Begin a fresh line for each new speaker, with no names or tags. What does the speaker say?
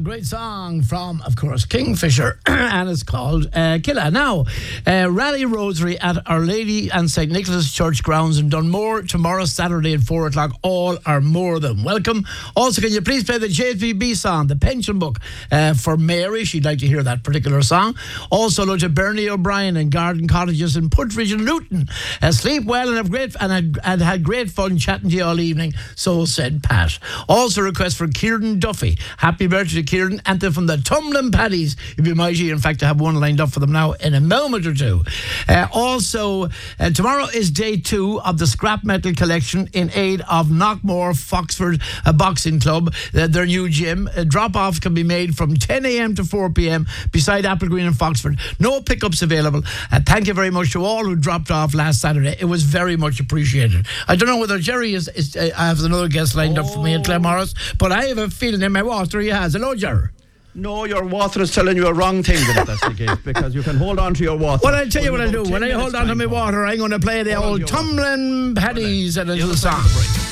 great song from, of course, Kingfisher, and it's called Killa. Now, Rally Rosary at Our Lady and St. Nicholas Church grounds in Dunmore tomorrow, Saturday at 4 o'clock. All are more than welcome. Also, can you please play the JVB song, The Pension Book, for Mary? She'd like to hear that particular song. Also, hello to Bernie O'Brien and Garden Cottages in Puttridge and Luton. Sleep well and have had great fun chatting to you all evening. So said Pat. Also, request for Kieran Duffy. Happy birthday to Kieran, and they're from the Tumblin Paddies. You'd be mighty, in fact, to have one lined up for them now in a moment or two. Also, tomorrow is day 2 of the scrap metal collection in aid of Knockmore Foxford Boxing Club, their new gym. Drop-off can be made from 10 a.m. to 4 p.m. beside Applegreen in Foxford. No pickups available. Thank you very much to all who dropped off last Saturday. It was very much appreciated. I don't know whether Jerry I have another guest lined up for me at Glenmorris, but I have a feeling in my water he has. Hello, Jerry.
No, your water is telling you a wrong thing that that's the case, because you can hold on to your water.
Well, I'll tell you what I'll do. When I hold on to my water, I'm going to play the old Tumblin Paddies and a little song.